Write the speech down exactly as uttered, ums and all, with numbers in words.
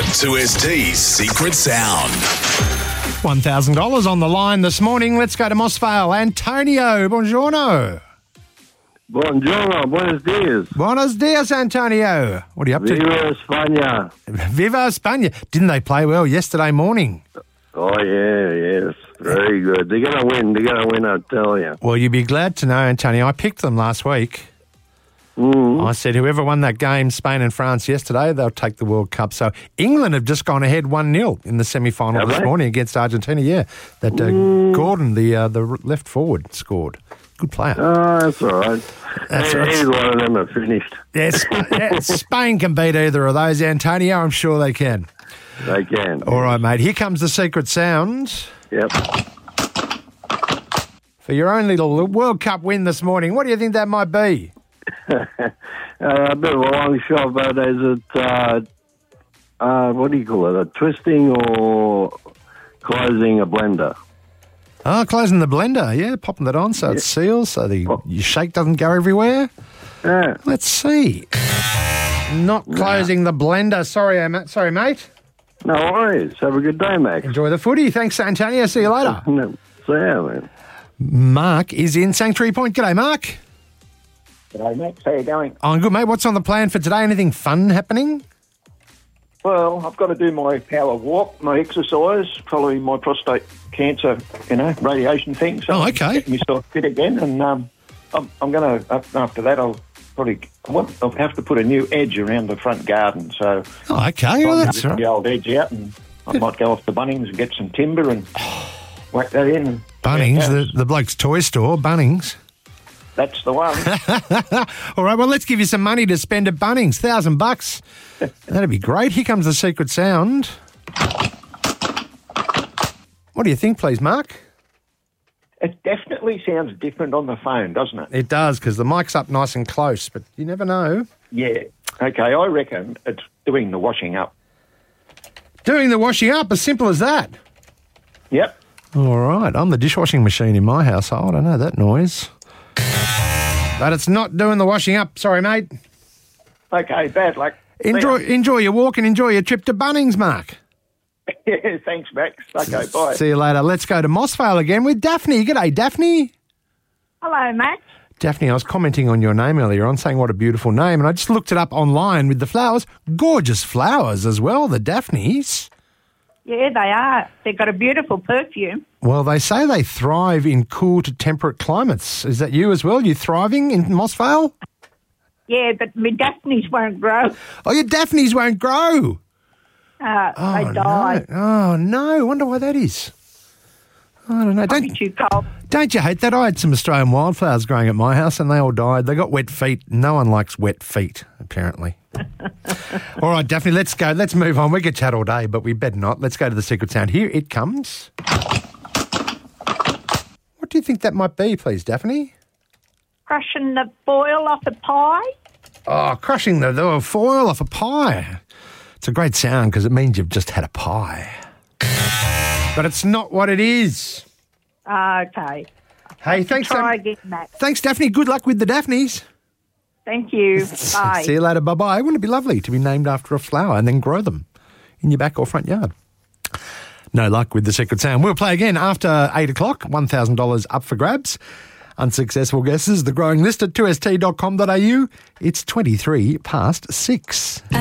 two S T's Secret Sound. one thousand dollars on the line this morning. Let's go to Mossvale. Antonio, buongiorno. Buongiorno, buenos dias. Buenos dias, Antonio. What are you up to? Viva España. Viva España. Didn't they play well yesterday morning? Oh, yeah, yes. Very good. They're going to win. They're going to win, I tell you. Well, you'd be glad to know, Antonio, I picked them last week. Mm. I said whoever won that game, Spain and France, yesterday, they'll take the World Cup. So England have just gone ahead one nil in the semi-final Have this they? morning against Argentina, yeah. That uh, Mm. Gordon, the uh, the left forward, scored. Good player. Oh, that's all right. That's Hey, all right. Either one of them are finished. Yeah, Sp- yeah, Spain can beat either of those, Antonio. I'm sure they can. They can. All right, mate. Here comes the secret sound Yep. for your own little World Cup win this morning. What do you think that might be? uh, a bit of a long shot, but is it, uh, uh, what do you call it, a twisting or closing a blender? Oh, closing the blender. Yeah, popping that on so it seals, so the Pop. your shake doesn't go everywhere. Yeah. Let's see. Not closing the blender. Sorry, uh, Matt. Sorry, mate. No worries. Have a good day, Max. Enjoy the footy. Thanks, Antonio. See you later. No, See ya, man. Mark is in Sanctuary Point. G'day, Mark. G'day, Max. How you going? I'm good, mate. What's on the plan for today? Anything fun happening? Well, I've got to do my power walk, my exercise, following my prostate cancer, you know, radiation thing. So Oh, okay. I'm getting myself fit again, and um, I'm, I'm going to, after that, I'll probably, I want, I'll have to put a new edge around the front garden. So Oh, okay. Well, I'm that's gonna all get right. the old edge out, and I might go off to Bunnings and get some timber and whack that in. And Bunnings, yeah, the, the bloke's toy store, Bunnings. that's the one. All right, well, let's give you some money to spend at Bunnings. Thousand bucks. That'd be great. Here comes the secret sound. What do you think, please, Mark? It definitely sounds different on the phone, doesn't it? It does, because the mic's up nice and close, but you never know. Yeah. Okay, I reckon it's doing the washing up. Doing the washing up, as simple as that. Yep. All right, I'm the dishwashing machine in my household. I know that noise. But it's not doing the washing up. Sorry, mate. Okay, bad luck. Enjoy, enjoy your walk and enjoy your trip to Bunnings, Mark. Yeah, thanks, Max. Okay, bye. See you later. Let's go to Mossvale again with Daphne. G'day, Daphne. Hello, Max. Daphne, I was commenting on your name earlier on, saying what a beautiful name, and I just looked it up online with the flowers. Gorgeous flowers as well, the Daphnes. Yeah, they are. They've got a beautiful perfume. Well, they say they thrive in cool to temperate climates. Is that you as well? You thriving in Mossvale? Yeah, but my Daphnes won't grow. Oh, your Daphnes won't grow. Uh, Oh, they die. no. Oh, no. Wonder why that is. I don't know. Probably Don't, too cold. don't you hate that? I had some Australian wildflowers growing at my house and they all died. They got wet feet. No one likes wet feet, apparently. All right, Daphne, let's go. Let's move on. We could chat all day, but we better not. Let's go to the secret sound. Here it comes. What do you think that might be, please, Daphne? Crushing the foil off a pie. Oh, crushing the, the foil off a pie. It's a great sound because it means you've just had a pie. But it's not what it is. Ah, okay. Hey, thanks. Try um, again, Max. Thanks, Daphne. Good luck with the Daphnes. Thank you. Bye. See you later. Bye-bye. Wouldn't it be lovely to be named after a flower and then grow them in your back or front yard? No luck with the secret sound. We'll play again after eight o'clock. one thousand dollars up for grabs. Unsuccessful guesses, the growing list at two s t dot com dot a u. It's twenty-three past six.